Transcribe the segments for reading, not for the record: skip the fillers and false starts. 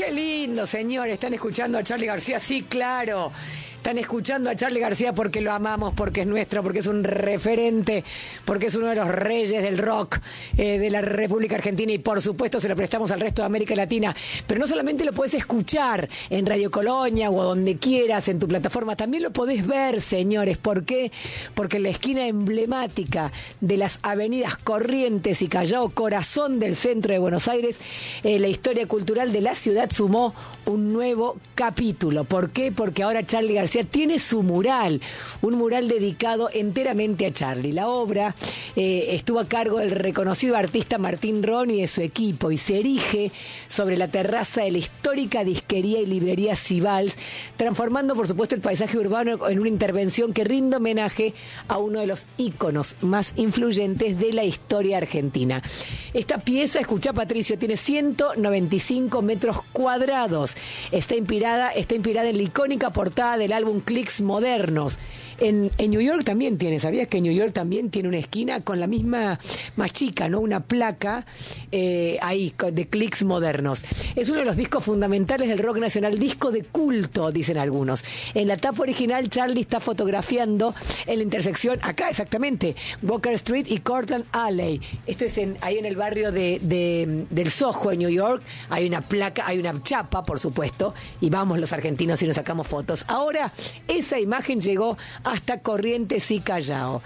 Qué lindo, señores. Están escuchando a Charly García. Sí, claro. Están escuchando a Charly García porque lo amamos, porque es nuestro, porque es un referente, porque es uno de los reyes del rock de la República Argentina y por supuesto se lo prestamos al resto de América Latina. Pero no solamente lo podés escuchar en Radio Colonia o donde quieras en tu plataforma, también lo podés ver, señores. ¿Por qué? Porque en la esquina emblemática de las avenidas Corrientes y Callao, corazón del centro de Buenos Aires, la historia cultural de la ciudad sumó un nuevo capítulo. ¿Por qué? Porque ahora Charly García tiene su mural, un mural dedicado enteramente a Charly. La obra estuvo a cargo del reconocido artista Martín Ron y de su equipo y se erige sobre la terraza de la histórica disquería y librería Cibals, transformando por supuesto el paisaje urbano en una intervención que rinde homenaje a uno de los íconos más influyentes de la historia argentina. Esta pieza, escuchá Patricio, tiene 195 metros cuadrados. Está inspirada en la icónica portada del álbum Clicks Modernos. En New York también tiene, ¿sabías que en New York también tiene una esquina con la misma, más chica, ¿no? Una placa ahí de Clicks Modernos. Es uno de los discos fundamentales del rock nacional, disco de culto, dicen algunos. En la tapa original, Charly está fotografiando en la intersección, acá exactamente, Walker Street y Cortlandt Alley. Esto es ahí en el barrio del Soho, en New York. Hay una placa, hay una chapa, por supuesto, y vamos los argentinos y nos sacamos fotos. Ahora, esa imagen llegó hasta Corrientes y Callao.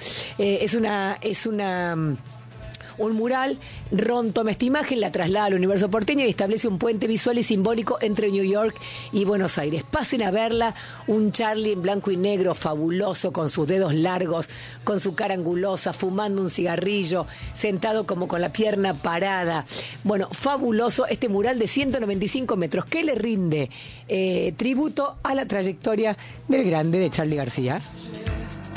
Un mural. Ron toma esta imagen, la traslada al universo porteño y establece un puente visual y simbólico entre New York y Buenos Aires. Pasen a verla, un Charly en blanco y negro fabuloso, con sus dedos largos, con su cara angulosa, fumando un cigarrillo, sentado como con la pierna parada. Bueno, fabuloso este mural de 195 metros que le rinde tributo a la trayectoria del grande de Charly García.